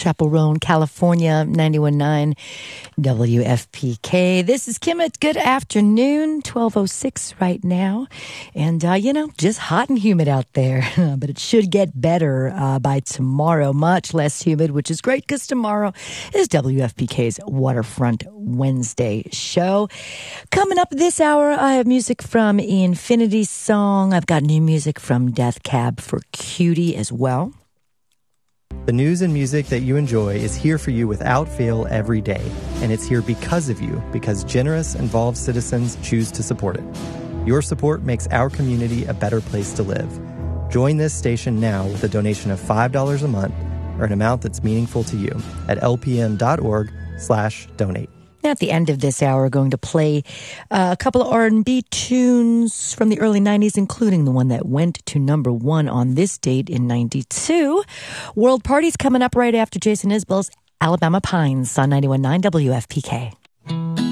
Chaperone, California, 91.9 WFPK. This is Kimmett. Good afternoon, 12:06 right now. And, just hot and humid out there. But it should get better by tomorrow. Much less humid, which is great because tomorrow is WFPK's Waterfront Wednesday show. Coming up this hour, I have music from Infinity Song. I've got new music from Death Cab for Cutie as well. The news and music that you enjoy is here for you without fail every day. And it's here because of you, because generous, involved citizens choose to support it. Your support makes our community a better place to live. Join this station now with a donation of $5 a month or an amount that's meaningful to you at lpn.org/donate. At the end of this hour, we're going to play a couple of R&B tunes from the early 90s, including the one that went to number 1 on this date in 92. World Party's coming up right after Jason Isbell's Alabama Pines on 91.9 WFPK.